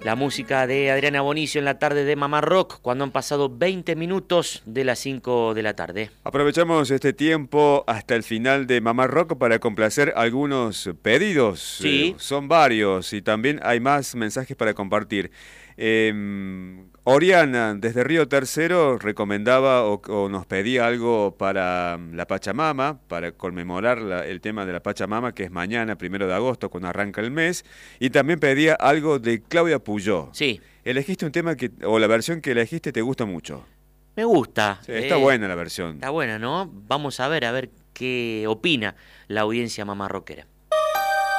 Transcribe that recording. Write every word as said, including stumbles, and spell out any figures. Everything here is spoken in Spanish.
La música de Adriana Bonicio en la tarde de Mamá Rock, cuando han pasado veinte minutos de las cinco de la tarde. Aprovechamos este tiempo hasta el final de Mamá Rock para complacer algunos pedidos. Sí. Eh, son varios y también hay más mensajes para compartir. Eh, Oriana, desde Río Tercero, recomendaba o, o nos pedía algo para la Pachamama, para conmemorar la, el tema de la Pachamama, que es mañana, primero de agosto, cuando arranca el mes. Y también pedía algo de Claudia Puyó. Sí. Elegiste un tema que, o la versión que elegiste te gusta mucho. Me gusta. Sí, está eh, buena la versión. Está buena, ¿no? Vamos a ver, a ver qué opina la audiencia mamá rockera.